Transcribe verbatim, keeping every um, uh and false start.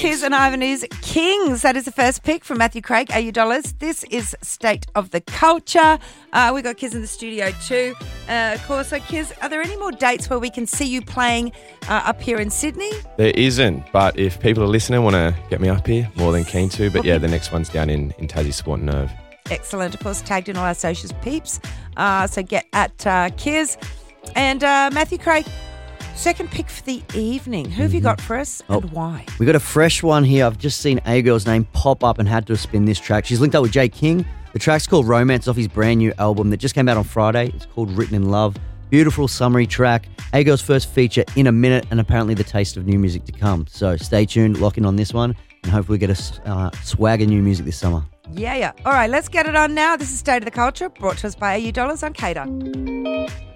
Kiz and Ivanhoe's Kings. That is the first pick from Matthew Craig, A U Dollars. This is State of the Culture. Uh, we got Kiz in the studio too. Uh, of course, so Kiz, are there any more dates where we can see you playing uh, up here in Sydney? There isn't, but if people are listening, want to get me up here, more than keen to. But yeah, the next one's down in, in Tassie Sport and Nerve. Excellent. Of course, tagged in all our socials, peeps. Uh, so get at uh, Kiz. And uh, Matthew Craig, second pick for the evening. Who have you got for us and Oh. why? We got a fresh one here. I've just seen A Girl's name pop up and had to spin this track. She's linked up with Jay King. The track's called Romance off his brand new album that just came out on Friday. It's called Written in Love. Beautiful summary track. A Girl's first feature in a minute and apparently the taste of new music to come. So stay tuned, lock in on this one, and hopefully get a uh, swagger new music this summer. Yeah, yeah. All right, let's get it on now. This is State of the Culture, brought to us by A U Dollars on Cater.